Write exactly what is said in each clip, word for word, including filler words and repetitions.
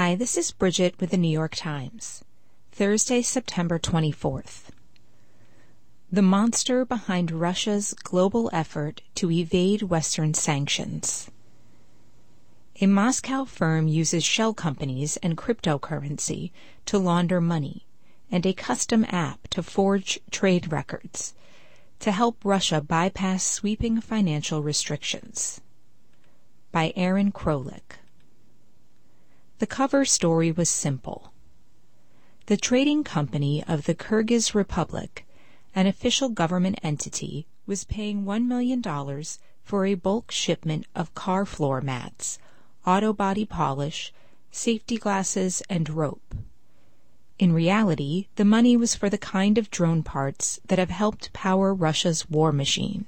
Hi, this is Bridget with the New York Times. Thursday, September twenty-fourth. The monster behind Russia's global effort to evade Western sanctions. A Moscow firm uses shell companies and cryptocurrency to launder money, and a custom app to forge trade records, to help Russia bypass sweeping financial restrictions. By Aaron Krolik. The cover story was simple. The trading company of the Kyrgyz Republic, an official government entity, was paying one million dollars for a bulk shipment of car floor mats, auto body polish, safety glasses, and rope. In reality, the money was for the kind of drone parts that have helped power Russia's war machine.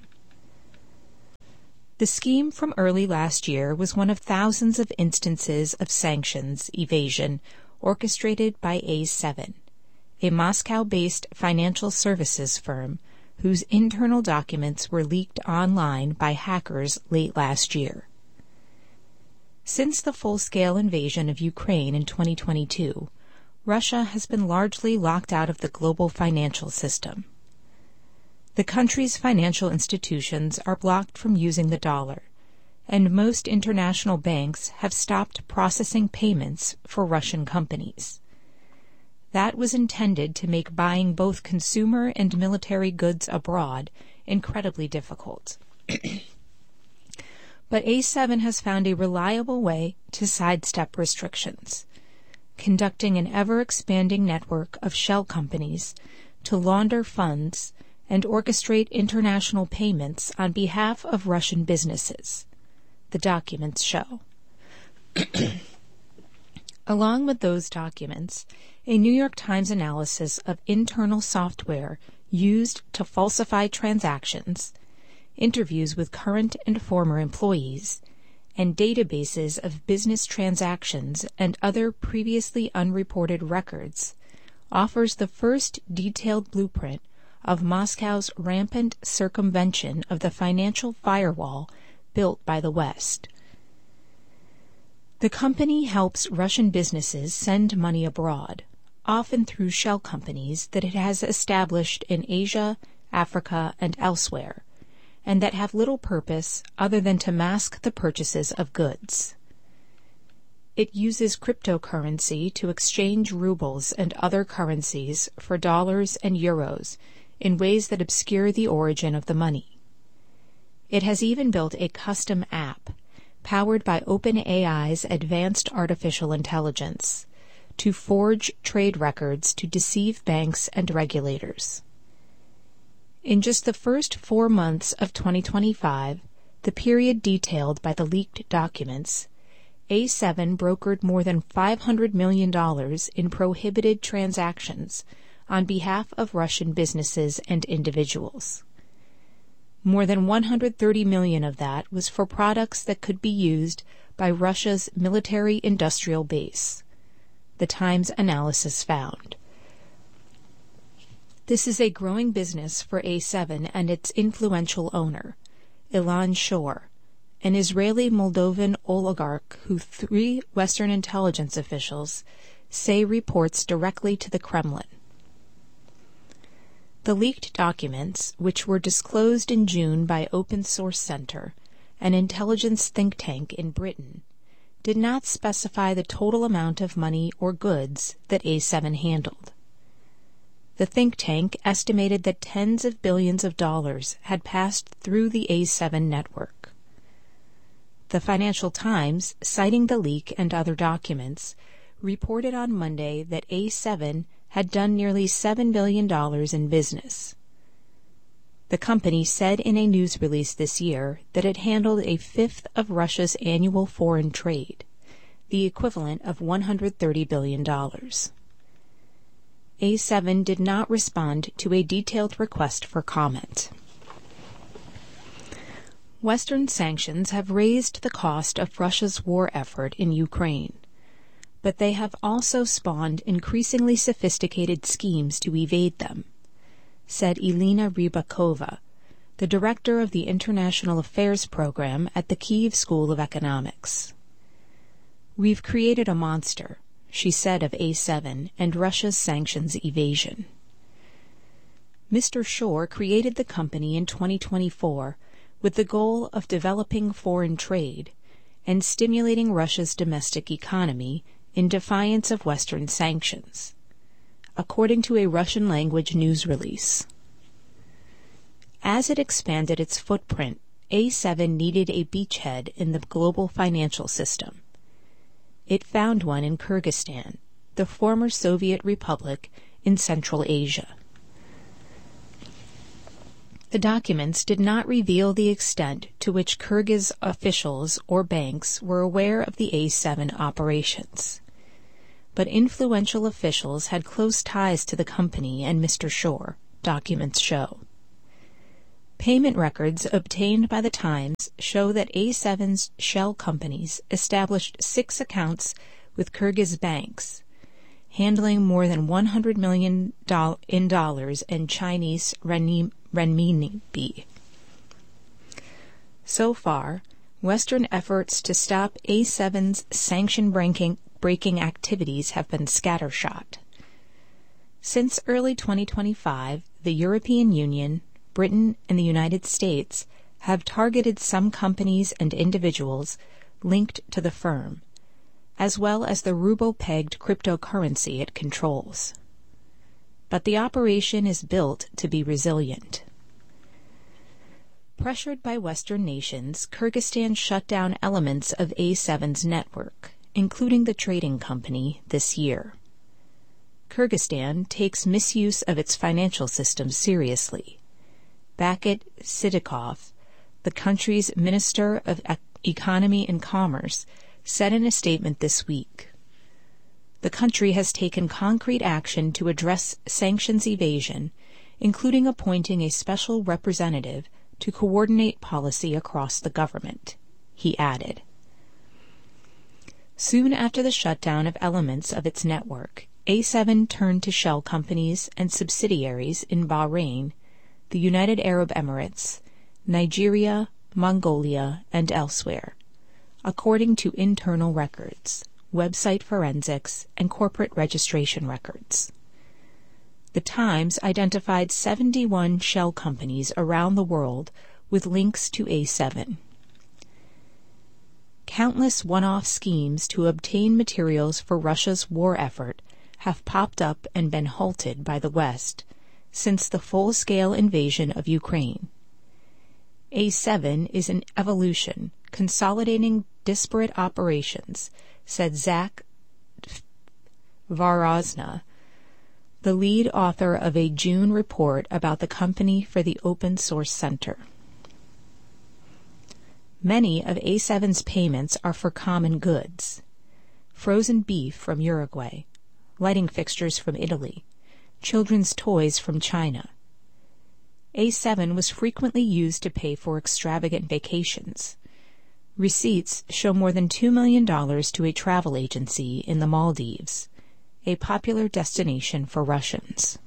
The scheme from early last year was one of thousands of instances of sanctions evasion orchestrated by A seven, a Moscow-based financial services firm whose internal documents were leaked online by hackers late last year. Since the full-scale invasion of Ukraine in twenty twenty-two, Russia has been largely locked out of the global financial system. The country's financial institutions are blocked from using the dollar, and most international banks have stopped processing payments for Russian companies. That was intended to make buying both consumer and military goods abroad incredibly difficult. But A seven has found a reliable way to sidestep restrictions, conducting an ever-expanding network of shell companies to launder funds and orchestrate international payments on behalf of Russian businesses, the documents show. Along with those documents, a New York Times analysis of internal software used to falsify transactions, interviews with current and former employees, and databases of business transactions and other previously unreported records offers the first detailed blueprint of Moscow's rampant circumvention of the financial firewall built by the West. The company helps Russian businesses send money abroad, often through shell companies that it has established in Asia, Africa, and elsewhere, and that have little purpose other than to mask the purchases of goods. It uses cryptocurrency to exchange rubles and other currencies for dollars and euros in ways that obscure the origin of the money. It has even built a custom app, powered by OpenAI's advanced artificial intelligence, to forge trade records to deceive banks and regulators. In just the first four months of twenty twenty-five, the period detailed by the leaked documents, A seven brokered more than five hundred million dollars in prohibited transactions on behalf of Russian businesses and individuals. More than one hundred thirty million dollars of that was for products that could be used by Russia's military-industrial base, the Times analysis found. This is a growing business for A seven and its influential owner, Ilan Shor, an Israeli-Moldovan oligarch who three Western intelligence officials say reports directly to the Kremlin. The leaked documents, which were disclosed in June by Open Source Center, an intelligence think tank in Britain, did not specify the total amount of money or goods that A seven handled. The think tank estimated that tens of billions of dollars had passed through the A seven network. The Financial Times, citing the leak and other documents, reported on Monday that A seven had done nearly seven billion dollars in business. The company said in a news release this year that it handled a fifth of Russia's annual foreign trade, the equivalent of one hundred thirty billion dollars. A seven did not respond to a detailed request for comment. Western sanctions have raised the cost of Russia's war effort in Ukraine, but they have also spawned increasingly sophisticated schemes to evade them, said Elena Rybakova, the director of the International Affairs Program at the Kyiv School of Economics. We've created a monster, she said of A seven and Russia's sanctions evasion. Mister Shore created the company in twenty twenty-four with the goal of developing foreign trade and stimulating Russia's domestic economy in defiance of Western sanctions, according to a Russian-language news release. As it expanded its footprint, A seven needed a beachhead in the global financial system. It found one in Kyrgyzstan, the former Soviet republic in Central Asia. The documents did not reveal the extent to which Kyrgyz officials or banks were aware of the A seven operations. But influential officials had close ties to the company and Mister Shore, documents show. Payment records obtained by the Times show that A seven's shell companies established six accounts with Kyrgyz banks, handling more than one hundred million dollars in dollars and Chinese renminbi. So far, Western efforts to stop A seven's sanction-breaking breaking activities have been scattershot. Since early twenty twenty-five, the European Union, Britain, and the United States have targeted some companies and individuals linked to the firm, as well as the ruble-pegged cryptocurrency it controls. But the operation is built to be resilient. Pressured by Western nations, Kyrgyzstan shut down elements of A seven's network, including the trading company, this year. Kyrgyzstan takes misuse of its financial system seriously. Bakit Sidikov, the country's Minister of Economy and Commerce, said in a statement this week, "The country has taken concrete action to address sanctions evasion, including appointing a special representative to coordinate policy across the government," he added. Soon after the shutdown of elements of its network, A seven turned to shell companies and subsidiaries in Bahrain, the United Arab Emirates, Nigeria, Mongolia, and elsewhere, according to internal records, website forensics, and corporate registration records. The Times identified seventy-one shell companies around the world with links to A seven. Countless one-off schemes to obtain materials for Russia's war effort have popped up and been halted by the West since the full-scale invasion of Ukraine. A seven is an evolution, consolidating disparate operations, said Zach Varozna, the lead author of a June report about the company for the Open Source Center. Many of A seven's payments are for common goods: frozen beef from Uruguay, lighting fixtures from Italy, children's toys from China. A seven was frequently used to pay for extravagant vacations. Receipts show more than two million dollars to a travel agency in the Maldives, a popular destination for Russians.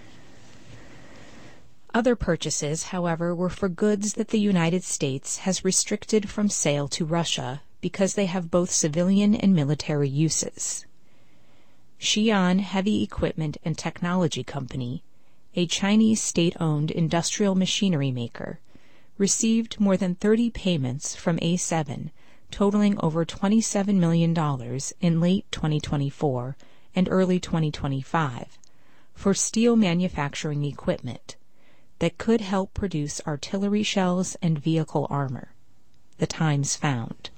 Other purchases, however, were for goods that the United States has restricted from sale to Russia because they have both civilian and military uses. Xi'an Heavy Equipment and Technology Company, a Chinese state-owned industrial machinery maker, received more than thirty payments from A seven, totaling over twenty-seven million dollars in late twenty twenty-four and early twenty twenty-five, for steel manufacturing equipment that could help produce artillery shells and vehicle armor, the Times found.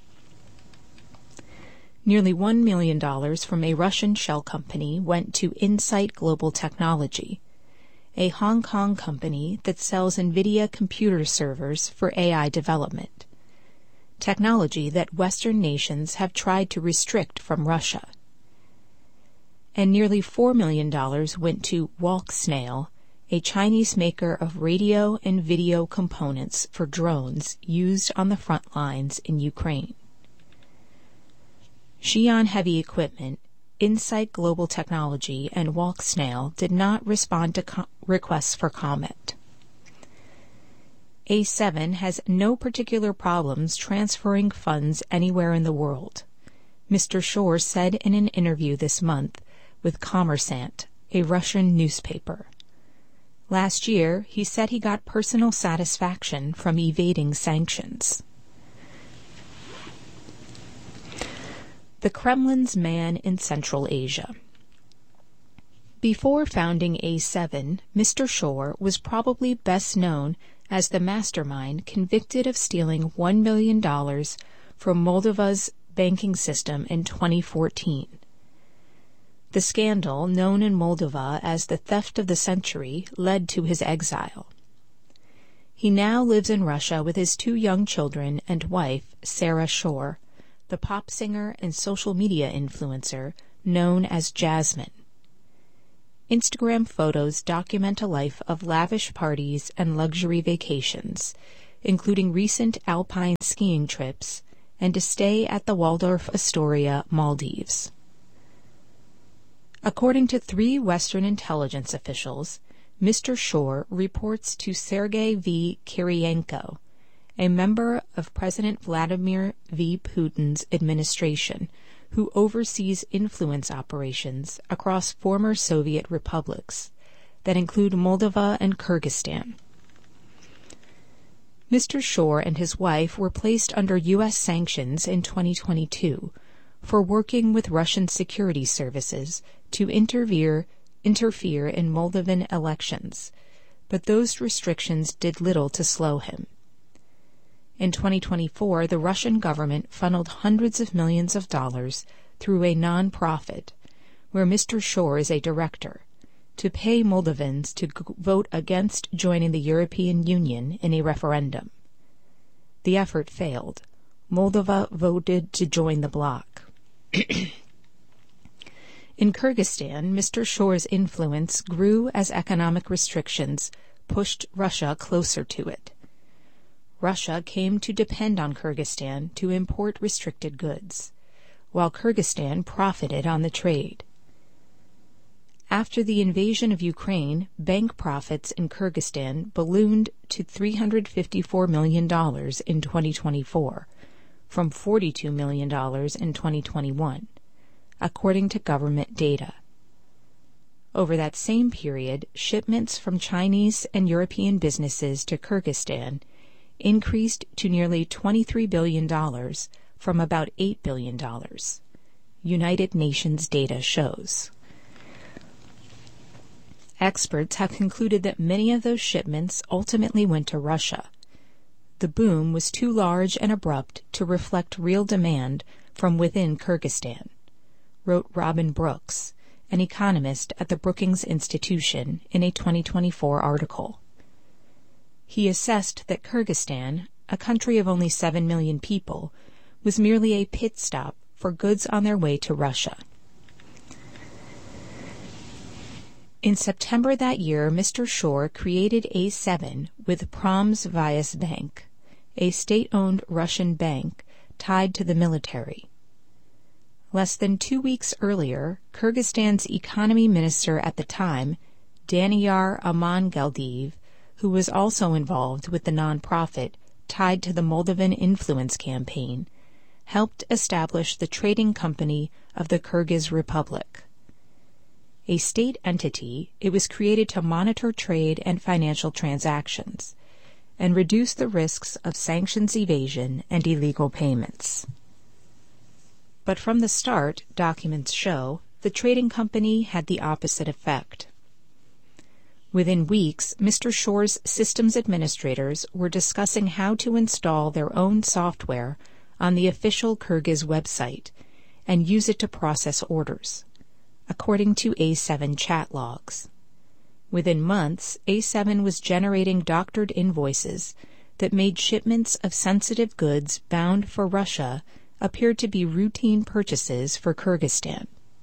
Nearly one million dollars from a Russian shell company went to Insight Global Technology, a Hong Kong company that sells NVIDIA computer servers for A I development, technology that Western nations have tried to restrict from Russia. And nearly four million dollars went to Walksnail, a Chinese maker of radio and video components for drones used on the front lines in Ukraine. Xi'an Heavy Equipment, Insight Global Technology, and Walksnail did not respond to co- requests for comment. A seven has no particular problems transferring funds anywhere in the world. Mister Shor said in an interview this month with Kommersant, a Russian newspaper. Last year, he said he got personal satisfaction from evading sanctions. The Kremlin's man in Central Asia. Before founding A seven, Mister Shor was probably best known as the mastermind convicted of stealing one million dollars from Moldova's banking system in twenty fourteen. The scandal, known in Moldova as the theft of the century, led to his exile. He now lives in Russia with his two young children and wife, Sarah Shor, the pop singer and social media influencer known as Jasmine. Instagram photos document a life of lavish parties and luxury vacations, including recent alpine skiing trips and a stay at the Waldorf Astoria, Maldives. According to three Western intelligence officials, Mister Shor reports to Sergei V. Kiriyenko, a member of President Vladimir V. Putin's administration, who oversees influence operations across former Soviet republics that include Moldova and Kyrgyzstan. Mister Shor and his wife were placed under U S sanctions in twenty twenty-two for working with Russian security services to interfere, interfere in Moldovan elections, but those restrictions did little to slow him. In twenty twenty-four, the Russian government funneled hundreds of millions of dollars through a non-profit, where Mister Shor is a director, to pay Moldovans to g- vote against joining the European Union in a referendum. The effort failed. Moldova voted to join the bloc. In Kyrgyzstan, Mister Shor's influence grew as economic restrictions pushed Russia closer to it. Russia came to depend on Kyrgyzstan to import restricted goods, while Kyrgyzstan profited on the trade. After the invasion of Ukraine, bank profits in Kyrgyzstan ballooned to three hundred fifty-four million dollars in twenty twenty-four, from forty-two million dollars in twenty twenty-one, according to government data. Over that same period, shipments from Chinese and European businesses to Kyrgyzstan increased to nearly twenty-three billion dollars from about eight billion dollars, United Nations data shows. Experts have concluded that many of those shipments ultimately went to Russia. The boom was too large and abrupt to reflect real demand from within Kyrgyzstan, wrote Robin Brooks, an economist at the Brookings Institution, in a twenty twenty-four article. He assessed that Kyrgyzstan, a country of only seven million people, was merely a pit stop for goods on their way to Russia. In September that year, Mister Shor created A seven with Pромsvязьbank, a state-owned Russian bank tied to the military. Less than two weeks earlier, Kyrgyzstan's economy minister at the time, Daniyar Amangeldiyev, who was also involved with the nonprofit tied to the Moldovan influence campaign, helped establish the trading company of the Kyrgyz Republic. A state entity, it was created to monitor trade and financial transactions and reduce the risks of sanctions evasion and illegal payments. But from the start, documents show, the trading company had the opposite effect. Within weeks, Mister Shor's systems administrators were discussing how to install their own software on the official Kyrgyz website and use it to process orders, according to A seven chat logs. Within months, A seven was generating doctored invoices that made shipments of sensitive goods bound for Russia appear to be routine purchases for Kyrgyzstan.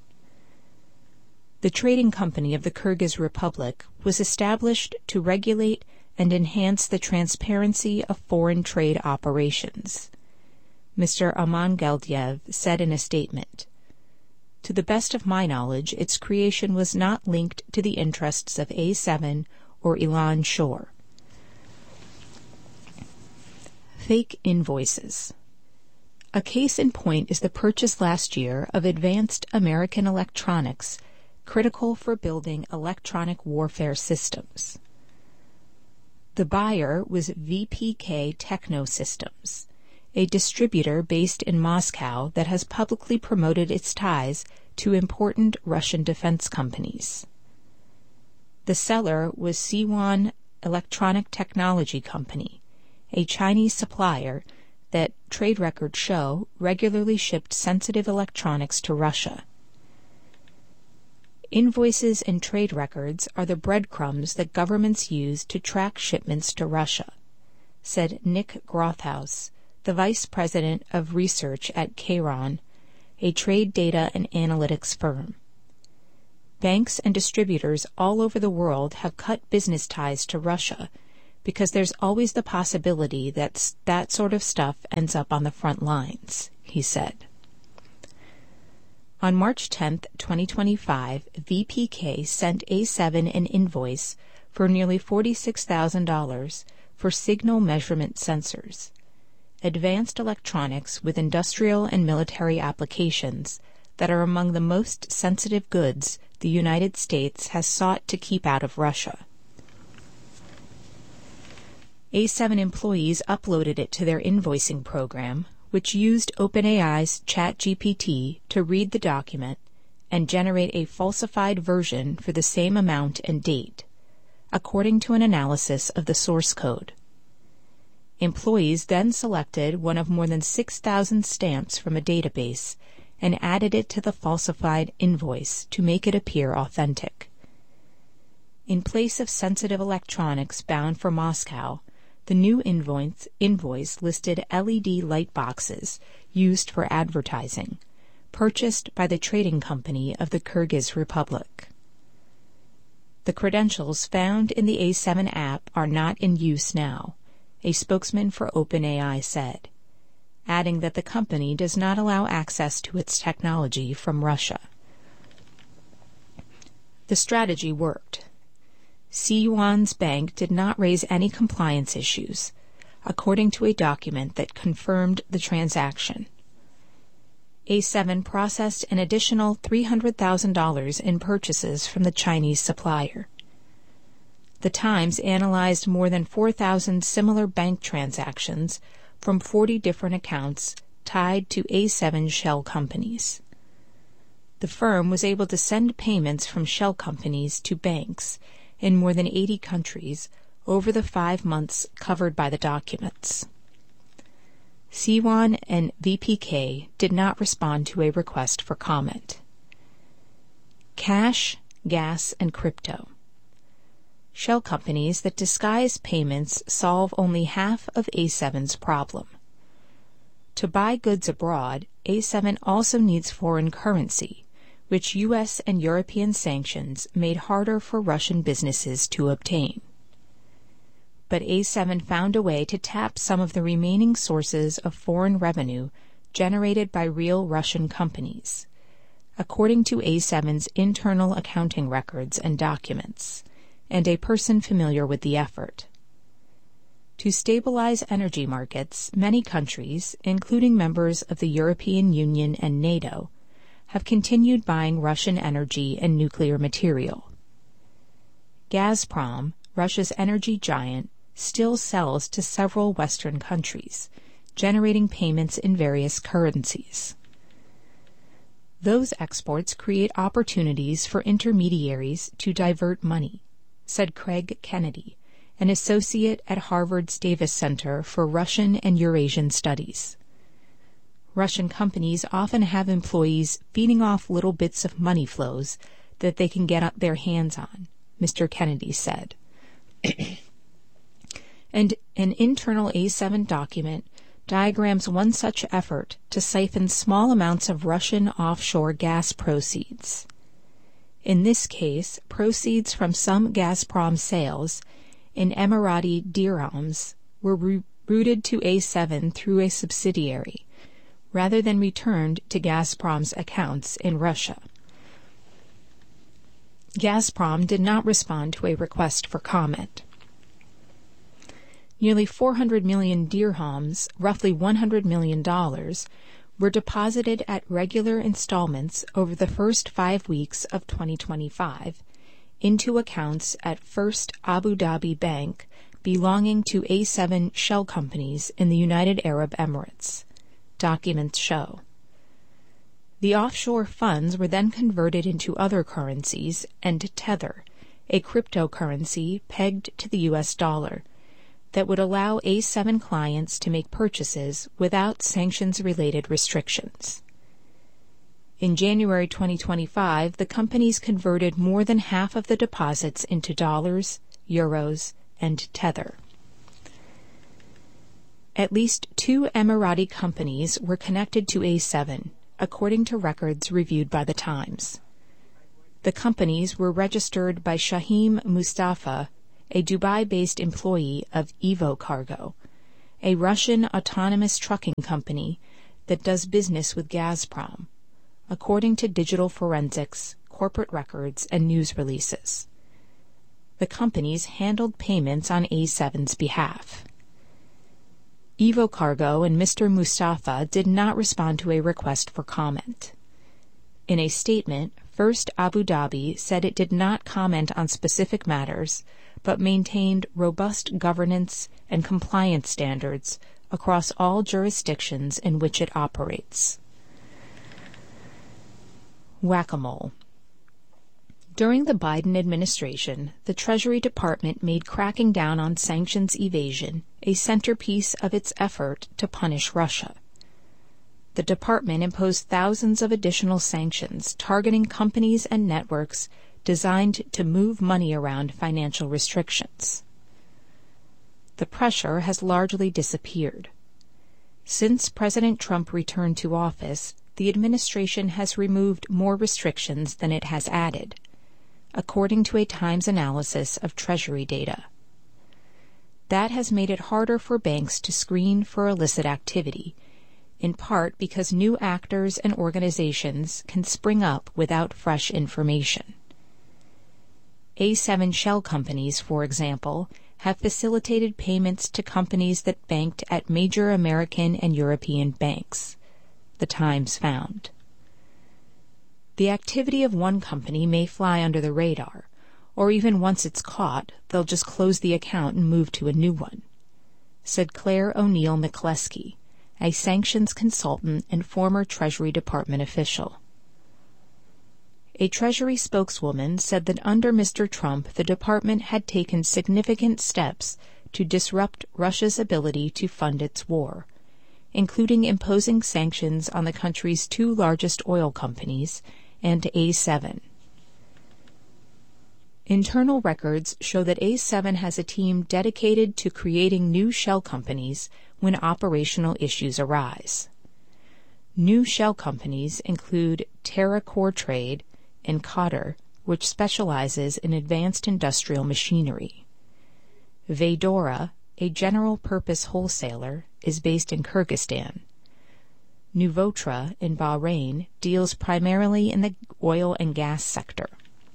The trading company of the Kyrgyz Republic was established to regulate and enhance the transparency of foreign trade operations, Mister Amangeldiyev said in a statement. To the best of my knowledge, its creation was not linked to the interests of A seven or Ilan Shor. Fake invoices. A case in point is the purchase last year of advanced American electronics critical for building electronic warfare systems. The buyer was V P K Technosystems, a distributor based in Moscow that has publicly promoted its ties to important Russian defense companies. The seller was Siwan Electronic Technology Company, a Chinese supplier that, trade records show, regularly shipped sensitive electronics to Russia. Invoices and trade records are the breadcrumbs that governments use to track shipments to Russia, said Nick Grothaus, the vice president of research at Cheiron, a trade data and analytics firm. Banks and distributors all over the world have cut business ties to Russia because there's always the possibility that that sort of stuff ends up on the front lines, he said. On March tenth, twenty twenty-five, V P K sent A seven an invoice for nearly forty-six thousand dollars for signal measurement sensors, advanced electronics with industrial and military applications that are among the most sensitive goods the United States has sought to keep out of Russia. A seven employees uploaded it to their invoicing program, which used OpenAI's ChatGPT to read the document and generate a falsified version for the same amount and date, according to an analysis of the source code. Employees then selected one of more than six thousand stamps from a database and added it to the falsified invoice to make it appear authentic. In place of sensitive electronics bound for Moscow, the new invoice, invoice listed L E D light boxes used for advertising, purchased by the trading company of the Kyrgyz Republic. The credentials found in the A seven app are not in use now, a spokesman for OpenAI said, adding that the company does not allow access to its technology from Russia. The strategy worked. Siwan's bank did not raise any compliance issues, according to a document that confirmed the transaction. A seven processed an additional three hundred thousand dollars in purchases from the Chinese supplier. The Times analyzed more than four thousand similar bank transactions from forty different accounts tied to A seven shell companies. The firm was able to send payments from shell companies to banks in more than eighty countries over the five months covered by the documents. Siwan and V P K did not respond to a request for comment. Cash, gas, and crypto. Shell companies that disguise payments solve only half of A seven's problem. To buy goods abroad, A seven also needs foreign currency, which U S and European sanctions made harder for Russian businesses to obtain. But A seven found a way to tap some of the remaining sources of foreign revenue generated by real Russian companies, according to A seven's internal accounting records and documents, and a person familiar with the effort. To stabilize energy markets, many countries, including members of the European Union and NATO, have continued buying Russian energy and nuclear material. Gazprom, Russia's energy giant, still sells to several Western countries, generating payments in various currencies. Those exports create opportunities for intermediaries to divert money, said Craig Kennedy, an associate at Harvard's Davis Center for Russian and Eurasian Studies. Russian companies often have employees feeding off little bits of money flows that they can get their hands on, Mister Kennedy said. And an internal A seven document diagrams one such effort to siphon small amounts of Russian offshore gas proceeds. In this case, proceeds from some Gazprom sales in Emirati dirhams were re- routed to A seven through a subsidiary, rather than returned to Gazprom's accounts in Russia. Gazprom did not respond to a request for comment. Nearly four hundred million dirhams, roughly one hundred million dollars, were deposited at regular installments over the first five weeks of twenty twenty-five into accounts at First Abu Dhabi Bank belonging to A seven shell companies in the United Arab Emirates, documents show. The offshore funds were then converted into other currencies and Tether, a cryptocurrency pegged to the U S dollar, that would allow A seven clients to make purchases without sanctions-related restrictions. In January twenty twenty-five, the companies converted more than half of the deposits into dollars, euros, and Tether. At least two Emirati companies were connected to A seven, according to records reviewed by The Times. The companies were registered by Shahim Mustafa, a Dubai-based employee of Evo Cargo, a Russian autonomous trucking company that does business with Gazprom, according to digital forensics, corporate records, and news releases. The companies handled payments on A seven's behalf. Evo Cargo and Mister Mustafa did not respond to a request for comment. In a statement, First Abu Dhabi said it did not comment on specific matters, but maintained robust governance and compliance standards across all jurisdictions in which it operates. Whack-a-mole. During the Biden administration, the Treasury Department made cracking down on sanctions evasion a centerpiece of its effort to punish Russia. The department imposed thousands of additional sanctions targeting companies and networks designed to move money around financial restrictions. The pressure has largely disappeared. Since President Trump returned to office, the administration has removed more restrictions than it has added, according to a Times analysis of Treasury data. That has made it harder for banks to screen for illicit activity, in part because new actors and organizations can spring up without fresh information. A seven shell companies, for example, have facilitated payments to companies that banked at major American and European banks, The Times found. The activity of one company may fly under the radar, or even once it's caught, they'll just close the account and move to a new one, said Claire O'Neill McCleskey, a sanctions consultant and former Treasury Department official. A Treasury spokeswoman said that under Mister Trump, the department had taken significant steps to disrupt Russia's ability to fund its war, including imposing sanctions on the country's two largest oil companies and A seven. Internal records show that A seven has a team dedicated to creating new shell companies when operational issues arise. New shell companies include TerraCore Trade and Qatar, which specializes in advanced industrial machinery. Vaydora, a general-purpose wholesaler, is based in Kyrgyzstan. Nuvotra in Bahrain deals primarily in the oil and gas sector.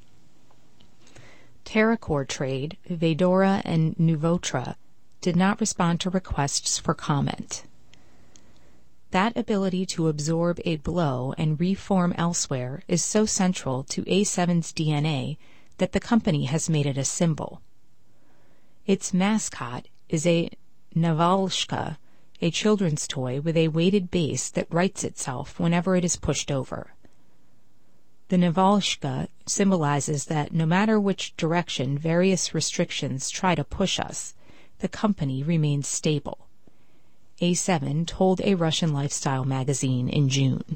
TerraCore Trade, Vaydora, and Nuvotra did not respond to requests for comment. That ability to absorb a blow and reform elsewhere is so central to A seven's D N A that the company has made it a symbol. Its mascot is a Navalshka, a children's toy with a weighted base that rights itself whenever it is pushed over. The Navalshka symbolizes that no matter which direction various restrictions try to push us, the company remains stable, A seven told a Russian lifestyle magazine in June.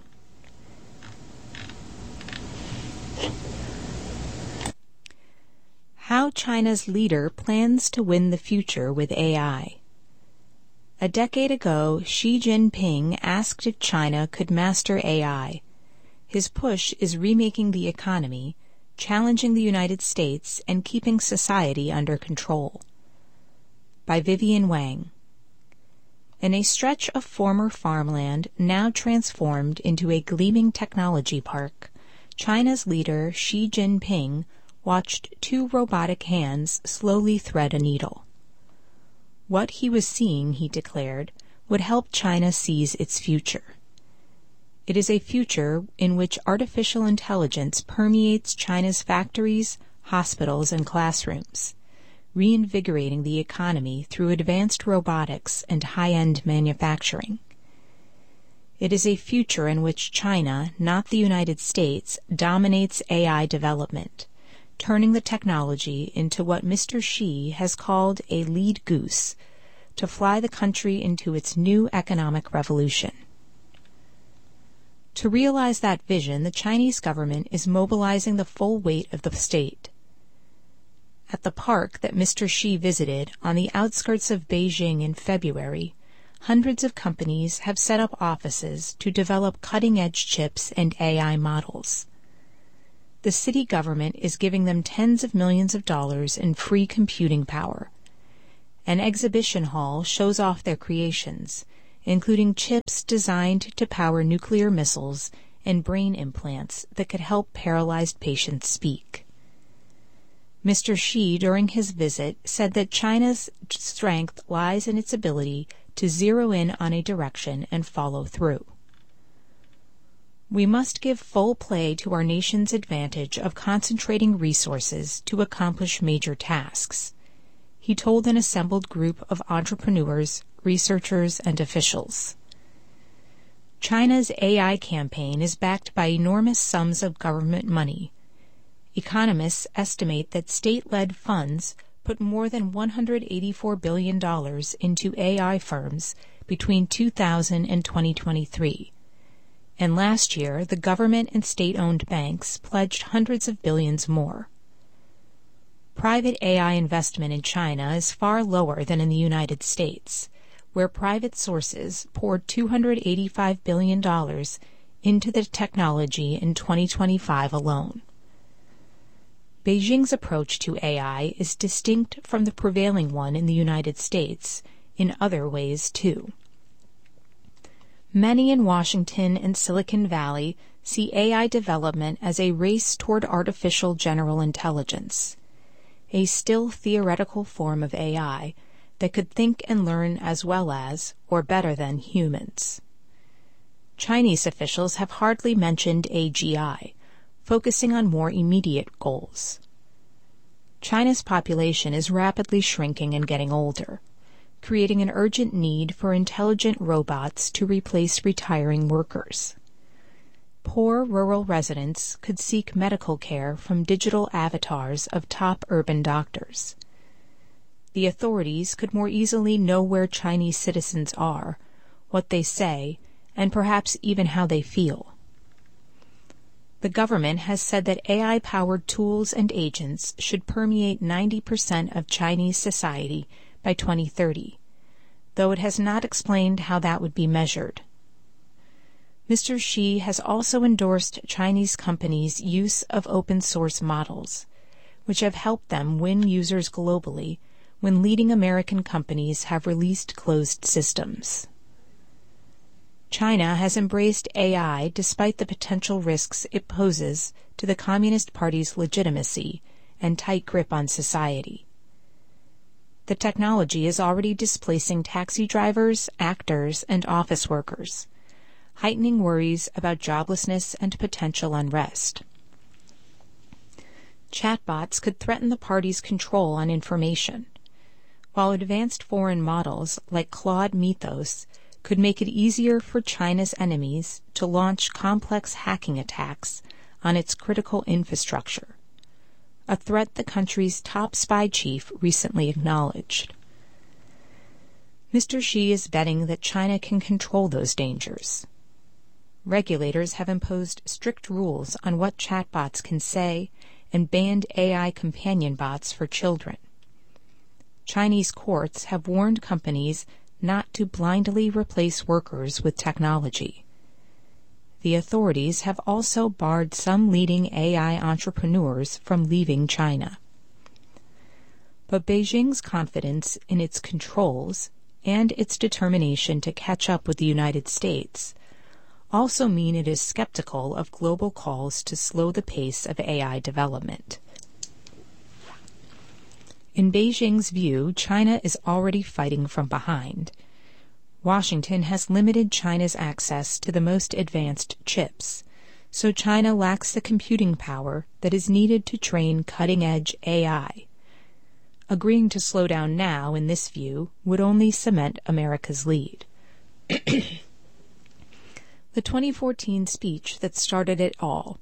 How China's leader plans to win the future with A I. A decade ago, Xi Jinping asked if China could master A I. His push is remaking the economy, challenging the United States, and keeping society under control. By Vivian Wang. In a stretch of former farmland now transformed into a gleaming technology park, China's leader Xi Jinping watched two robotic hands slowly thread a needle. What he was seeing, he declared, would help China seize its future. It is a future in which artificial intelligence permeates China's factories, hospitals, and classrooms, reinvigorating the economy through advanced robotics and high-end manufacturing. It is a future in which China, not the United States, dominates A I development, turning the technology into what Mister Xi has called a lead goose to fly the country into its new economic revolution. To realize that vision, the Chinese government is mobilizing the full weight of the state. At the park that Mister Xi visited on the outskirts of Beijing in February, hundreds of companies have set up offices to develop cutting-edge chips and A I models. The city government is giving them tens of millions of dollars in free computing power. An exhibition hall shows off their creations, including chips designed to power nuclear missiles and brain implants that could help paralyzed patients speak. Mister Xi, during his visit, said that China's strength lies in its ability to zero in on a direction and follow through. We must give full play to our nation's advantage of concentrating resources to accomplish major tasks, he told an assembled group of entrepreneurs, researchers, and officials. China's A I campaign is backed by enormous sums of government money. Economists estimate that state-led funds put more than one hundred eighty-four billion dollars into A I firms between two thousand and twenty twenty-three. And last year, the government and state-owned banks pledged hundreds of billions more. Private A I investment in China is far lower than in the United States, where private sources poured two hundred eighty-five billion dollars into the technology in twenty twenty-five alone. Beijing's approach to A I is distinct from the prevailing one in the United States in other ways, too. Many in Washington and Silicon Valley see A I development as a race toward artificial general intelligence, a still theoretical form of A I that could think and learn as well as, or better than, humans. Chinese officials have hardly mentioned A G I, focusing on more immediate goals. China's population is rapidly shrinking and getting older, creating an urgent need for intelligent robots to replace retiring workers. Poor rural residents could seek medical care from digital avatars of top urban doctors. The authorities could more easily know where Chinese citizens are, what they say, and perhaps even how they feel. The government has said that A I-powered tools and agents should permeate ninety percent of Chinese society by twenty thirty, though it has not explained how that would be measured. Mister Xi has also endorsed Chinese companies' use of open-source models, which have helped them win users globally when leading American companies have released closed systems. China has embraced A I despite the potential risks it poses to the Communist Party's legitimacy and tight grip on society. The technology is already displacing taxi drivers, actors, and office workers, heightening worries about joblessness and potential unrest. Chatbots could threaten the party's control on information, while advanced foreign models like Claude Mythos could make it easier for China's enemies to launch complex hacking attacks on its critical infrastructure, a threat the country's top spy chief recently acknowledged. Mister Xi is betting that China can control those dangers. Regulators have imposed strict rules on what chatbots can say and banned A I companion bots for children. Chinese courts have warned companies not to blindly replace workers with technology. The authorities have also barred some leading A I entrepreneurs from leaving China. But Beijing's confidence in its controls and its determination to catch up with the United States also mean it is skeptical of global calls to slow the pace of A I development. In Beijing's view, China is already fighting from behind. Washington has limited China's access to the most advanced chips, so China lacks the computing power that is needed to train cutting-edge A I. Agreeing to slow down now, in this view, would only cement America's lead. The twenty fourteen speech that started it all.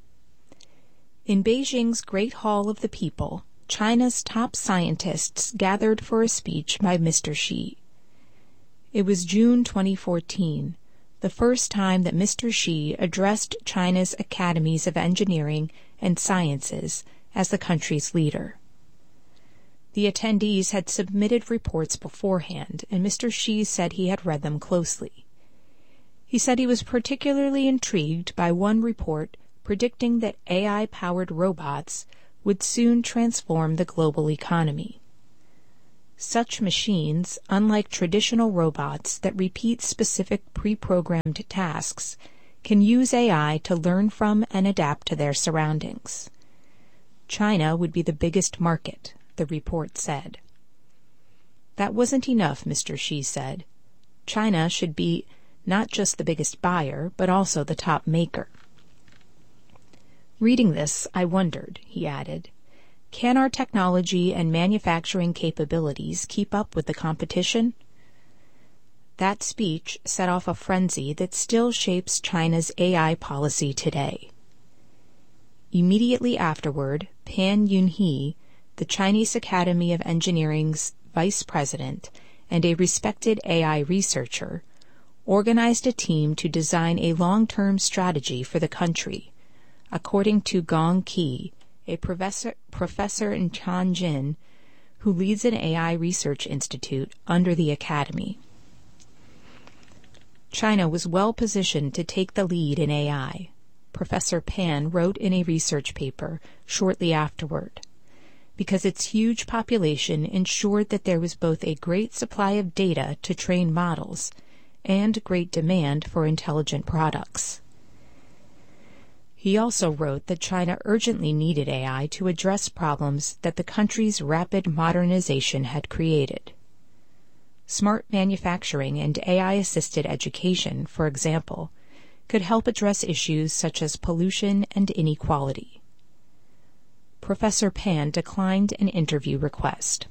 In Beijing's Great Hall of the People, China's top scientists gathered for a speech by Mister Xi. It was June twenty fourteen, the first time that Mister Xi addressed China's academies of engineering and sciences as the country's leader. The attendees had submitted reports beforehand, and Mister Xi said he had read them closely. He said he was particularly intrigued by one report predicting that A I-powered robots would soon transform the global economy. Such machines, unlike traditional robots that repeat specific pre-programmed tasks, can use A I to learn from and adapt to their surroundings. China would be the biggest market, the report said. That wasn't enough, Mister Xi said. China should be not just the biggest buyer, but also the top maker. Reading this, I wondered, he added, can our technology and manufacturing capabilities keep up with the competition? That speech set off a frenzy that still shapes China's A I policy today. Immediately afterward, Pan Yunhe, the Chinese Academy of Engineering's vice president and a respected A I researcher, organized a team to design a long-term strategy for the country, according to Gong Qi, a professor, professor in Tianjin who leads an A I research institute under the academy. China was well positioned to take the lead in A I, Professor Pan wrote in a research paper shortly afterward, because its huge population ensured that there was both a great supply of data to train models and great demand for intelligent products. He also wrote that China urgently needed A I to address problems that the country's rapid modernization had created. Smart manufacturing and A I-assisted education, for example, could help address issues such as pollution and inequality. Professor Pan declined an interview request.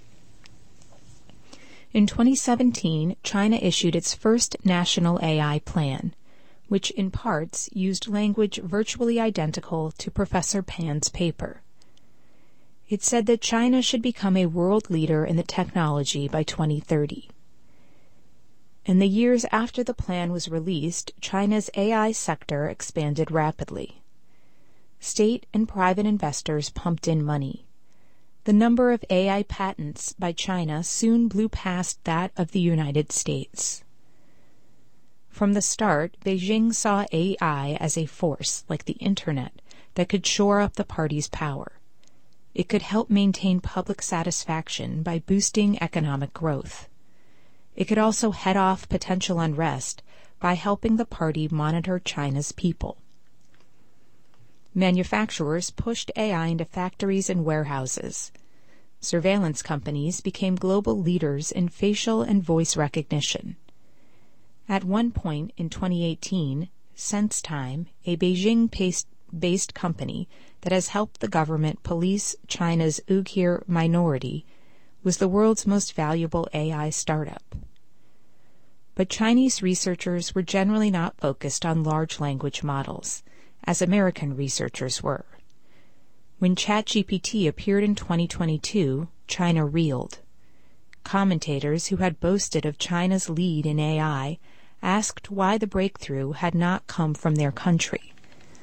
In twenty seventeen, China issued its first national A I plan, which in parts used language virtually identical to Professor Pan's paper. It said that China should become a world leader in the technology by twenty thirty. In the years after the plan was released, China's A I sector expanded rapidly. State and private investors pumped in money. The number of A I patents by China soon blew past that of the United States. From the start, Beijing saw A I as a force, like the Internet, that could shore up the party's power. It could help maintain public satisfaction by boosting economic growth. It could also head off potential unrest by helping the party monitor China's people. Manufacturers pushed A I into factories and warehouses. Surveillance companies became global leaders in facial and voice recognition. At one point in twenty eighteen, SenseTime, a Beijing-based company that has helped the government police China's Uyghur minority, was the world's most valuable A I startup. But Chinese researchers were generally not focused on large language models, as American researchers were. When ChatGPT appeared in twenty twenty-two, China reeled. Commentators who had boasted of China's lead in A I asked why the breakthrough had not come from their country.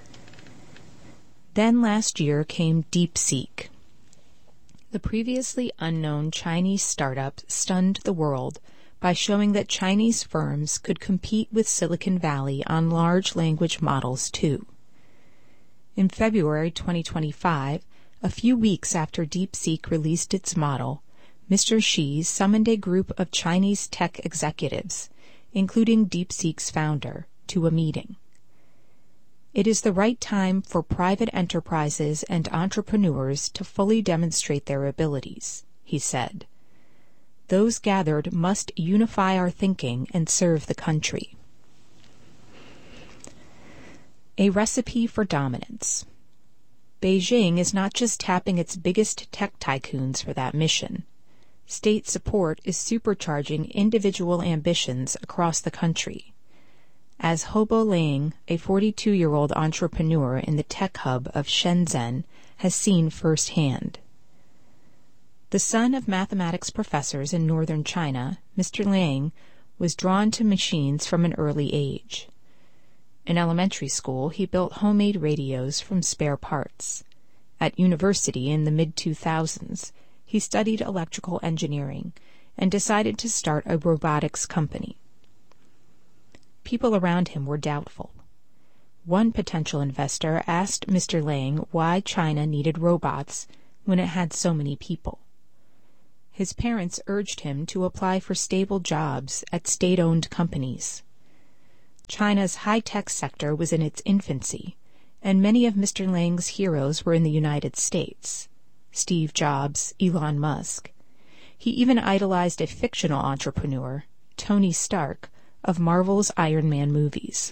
Then last year came DeepSeek. The previously unknown Chinese startup stunned the world by showing that Chinese firms could compete with Silicon Valley on large language models too. In February twenty twenty-five, a few weeks after DeepSeek released its model, Mister Xi summoned a group of Chinese tech executives, including DeepSeek's founder, to a meeting. It is the right time for private enterprises and entrepreneurs to fully demonstrate their abilities, he said. Those gathered must unify our thinking and serve the country. A recipe for dominance. Beijing is not just tapping its biggest tech tycoons for that mission. State support is supercharging individual ambitions across the country. As Hobo Liang, a forty-two-year-old entrepreneur in the tech hub of Shenzhen, has seen firsthand. The son of mathematics professors in northern China, Mister Liang was drawn to machines from an early age. In elementary school, he built homemade radios from spare parts. At university in the mid two thousands, he studied electrical engineering and decided to start a robotics company. People around him were doubtful. One potential investor asked Mister Liang why China needed robots when it had so many people. His parents urged him to apply for stable jobs at state-owned companies. China's high-tech sector was in its infancy, and many of Mister Liang's heroes were in the United States. Steve Jobs, Elon Musk. He even idolized a fictional entrepreneur, Tony Stark, of Marvel's Iron Man movies.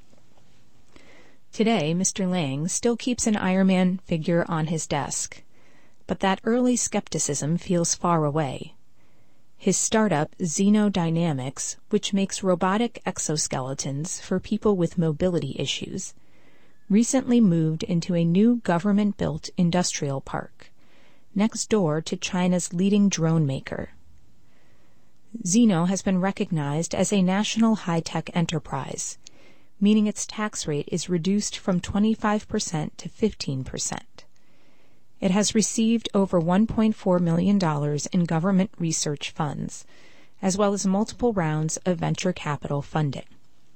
Today, Mister Liang still keeps an Iron Man figure on his desk, but that early skepticism feels far away. His startup, Zeno Dynamics, which makes robotic exoskeletons for people with mobility issues, recently moved into a new government-built industrial park, next door to China's leading drone maker. Zeno has been recognized as a national high-tech enterprise, meaning its tax rate is reduced from twenty-five percent to fifteen percent. It has received over one point four million dollars in government research funds, as well as multiple rounds of venture capital funding.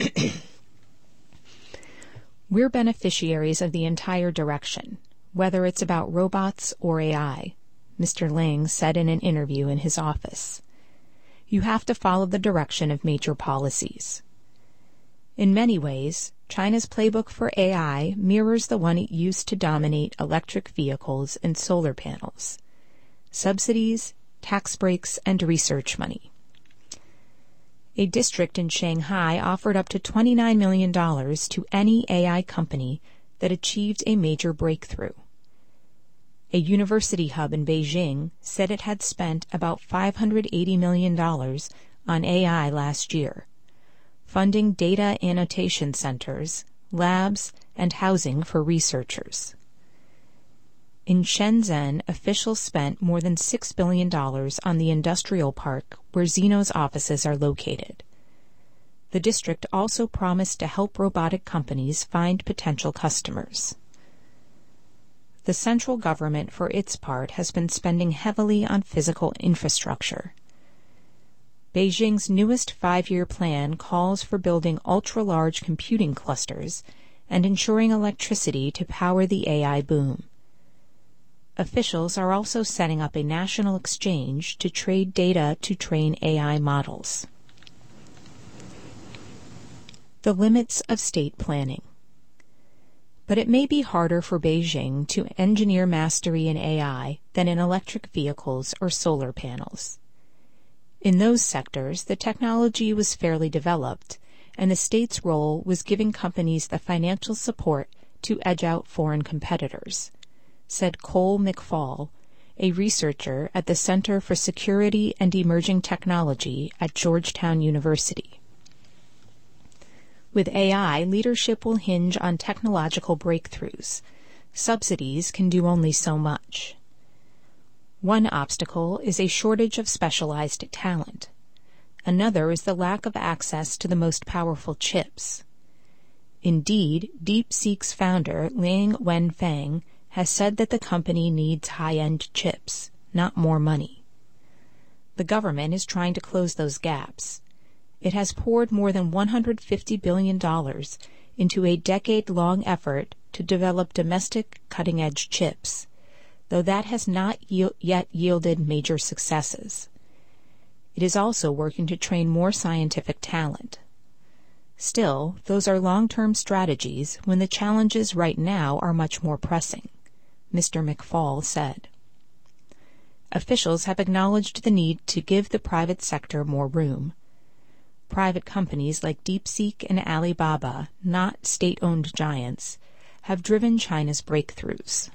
We're beneficiaries of the entire direction, whether it's about robots or A I, Mister Liang said in an interview in his office. You have to follow the direction of major policies. In many ways, China's playbook for A I mirrors the one it used to dominate electric vehicles and solar panels: subsidies, tax breaks, and research money. A district in Shanghai offered up to twenty-nine million dollars to any A I company that achieved a major breakthrough. A university hub in Beijing said it had spent about five hundred eighty million dollars on A I last year, funding data annotation centers, labs, and housing for researchers. In Shenzhen, officials spent more than six billion dollars on the industrial park where Zeno's offices are located. The district also promised to help robotic companies find potential customers. The central government, for its part, has been spending heavily on physical infrastructure. Beijing's newest five-year plan calls for building ultra-large computing clusters and ensuring electricity to power the A I boom. Officials are also setting up a national exchange to trade data to train A I models. The limits of state planning. But it may be harder for Beijing to engineer mastery in A I than in electric vehicles or solar panels. In those sectors, the technology was fairly developed, and the state's role was giving companies the financial support to edge out foreign competitors, said Cole McFall, a researcher at the Center for Security and Emerging Technology at Georgetown University. With A I, leadership will hinge on technological breakthroughs. Subsidies can do only so much. One obstacle is a shortage of specialized talent. Another is the lack of access to the most powerful chips. Indeed, DeepSeek's founder, Liang Wenfeng, has said that the company needs high-end chips, not more money. The government is trying to close those gaps. It has poured more than one hundred fifty billion dollars into a decade-long effort to develop domestic cutting-edge chips, though that has not ye- yet yielded major successes. It is also working to train more scientific talent. Still, those are long-term strategies when the challenges right now are much more pressing, Mister McFall said. officials have acknowledged the need to give the private sector more room. Private companies like DeepSeek and Alibaba, not state-owned giants, have driven China's breakthroughs.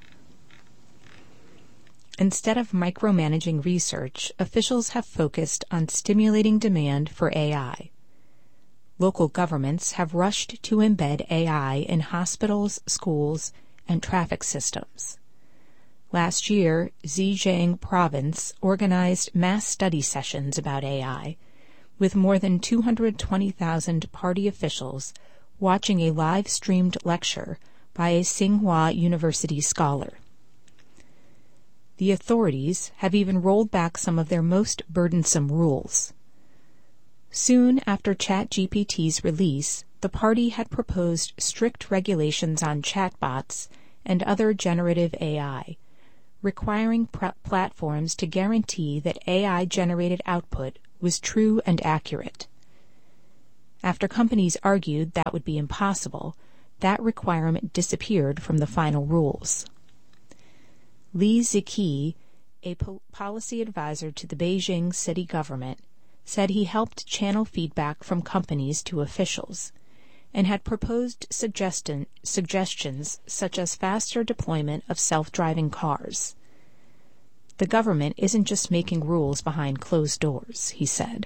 Instead of micromanaging research, officials have focused on stimulating demand for A I. Local governments have rushed to embed A I in hospitals, schools, and traffic systems. Last year, Zhejiang Province organized mass study sessions about A I, with more than two hundred twenty thousand party officials watching a live-streamed lecture by a Tsinghua University scholar. The authorities have even rolled back some of their most burdensome rules. Soon after ChatGPT's release, the party had proposed strict regulations on chatbots and other generative A I, requiring pr- platforms to guarantee that A I-generated output was true and accurate. After companies argued that would be impossible, that requirement disappeared from the final rules. Li Ziqi, a po- policy advisor to the Beijing city government, said he helped channel feedback from companies to officials and had proposed suggestion, suggestions such as faster deployment of self-driving cars. The government isn't just making rules behind closed doors, he said.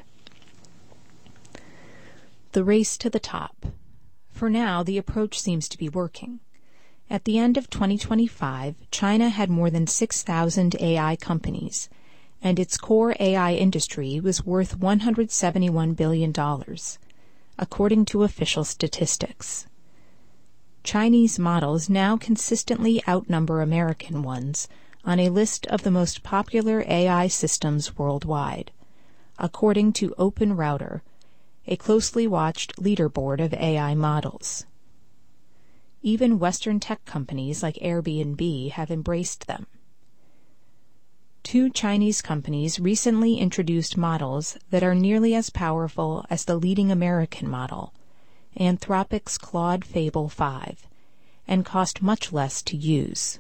The race to the top. For now, the approach seems to be working. At the end of twenty twenty-five, China had more than six thousand A I companies, and its core A I industry was worth one hundred seventy-one billion dollars, according to official statistics. Chinese models now consistently outnumber American ones on a list of the most popular A I systems worldwide, according to OpenRouter, a closely watched leaderboard of A I models. Even Western tech companies like Airbnb have embraced them. Two Chinese companies recently introduced models that are nearly as powerful as the leading American model, Anthropic's Claude Fable five, and cost much less to use.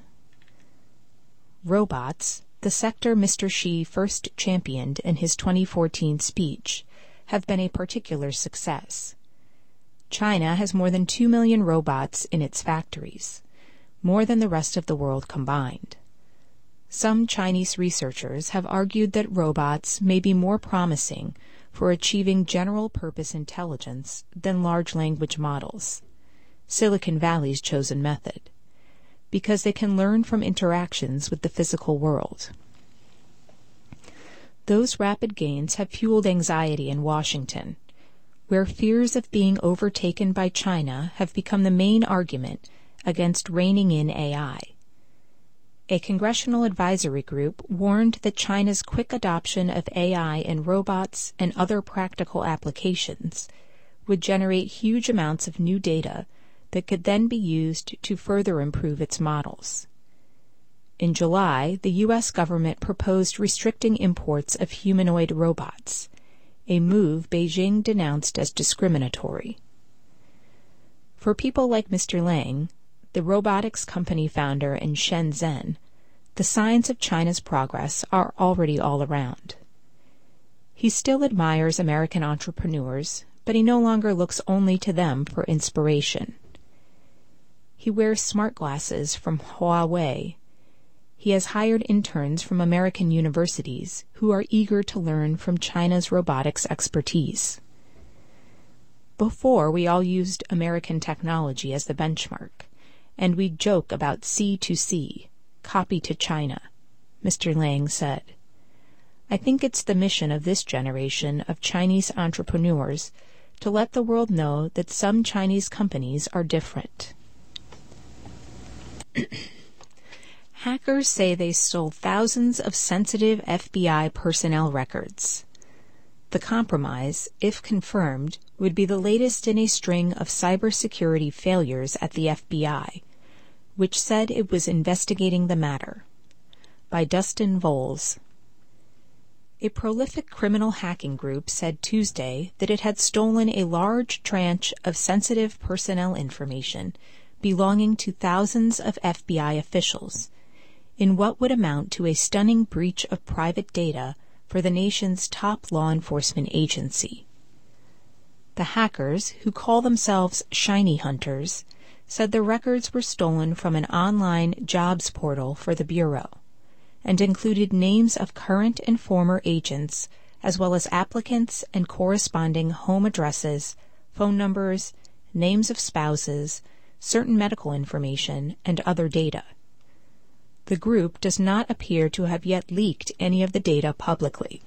Robots, the sector Mister Xi first championed in his twenty fourteen speech, have been a particular success. China has more than two million robots in its factories, more than the rest of the world combined. Some Chinese researchers have argued that robots may be more promising for achieving general-purpose intelligence than large language models, Silicon Valley's chosen method, because they can learn from interactions with the physical world. Those rapid gains have fueled anxiety in Washington, where fears of being overtaken by China have become the main argument against reining in A I. A congressional advisory group warned that China's quick adoption of A I in robots and other practical applications would generate huge amounts of new data that could then be used to further improve its models. In July, the U S government proposed restricting imports of humanoid robots, a move Beijing denounced as discriminatory. For people like Mister Lang, the robotics company founder in Shenzhen, the signs of China's progress are already all around. He still admires American entrepreneurs, but he no longer looks only to them for inspiration. He wears smart glasses from Huawei. He has hired interns from American universities who are eager to learn from China's robotics expertise. Before, we all used American technology as the benchmark, and we'd joke about C to C, copy to China, Mister Lang said. I think it's the mission of this generation of Chinese entrepreneurs to let the world know that some Chinese companies are different. Hackers say they stole thousands of sensitive F B I personnel records. The compromise, if confirmed, would be the latest in a string of cybersecurity failures at the F B I, which said it was investigating the matter. By Dustin Voles. A prolific criminal hacking group said Tuesday that it had stolen a large tranche of sensitive personnel information belonging to thousands of F B I officials, in what would amount to a stunning breach of private data for the nation's top law enforcement agency. The hackers, who call themselves Shiny Hunters, said the records were stolen from an online jobs portal for the Bureau and included names of current and former agents, as well as applicants and corresponding home addresses, phone numbers, names of spouses, certain medical information, and other data. The group does not appear to have yet leaked any of the data publicly.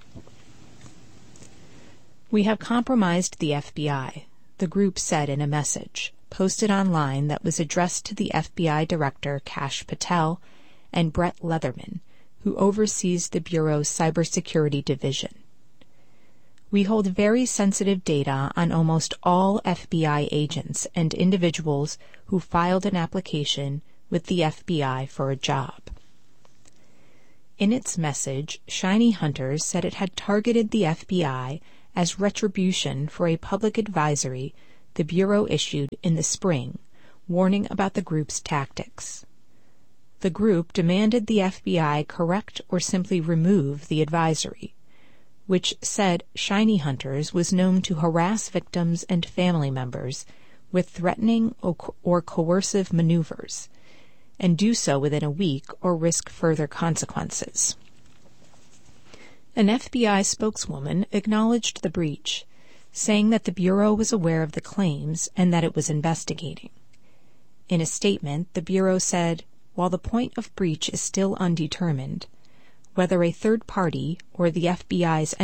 "We have compromised the F B I," the group said in a message posted online that was addressed to the F B I Director Kash Patel and Brett Leatherman, who oversees the Bureau's cybersecurity division. "We hold very sensitive data on almost all F B I agents and individuals who filed an application with the F B I for a job." In its message, Shiny Hunters said it had targeted the F B I as retribution for a public advisory the Bureau issued in the spring, warning about the group's tactics. The group demanded the F B I correct or simply remove the advisory, which said Shiny Hunters was known to harass victims and family members with threatening or, co- or coercive maneuvers, and do so within a week or risk further consequences. An F B I spokeswoman acknowledged the breach, saying that the Bureau was aware of the claims and that it was investigating. In a statement, the Bureau said, while the point of breach is still undetermined, whether a third party or the F B I's